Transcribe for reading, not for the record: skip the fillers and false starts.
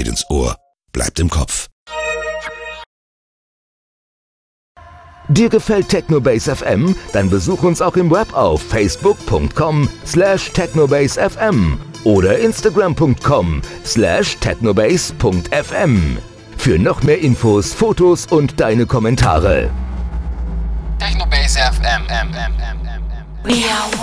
ins Ohr, bleibt im Kopf. Dir gefällt Technobase FM? Dann besuch uns auch im Web auf facebook.com/technobasefm oder instagram.com/technobase.fm. Für noch mehr Infos, Fotos und deine Kommentare. Technobase FM.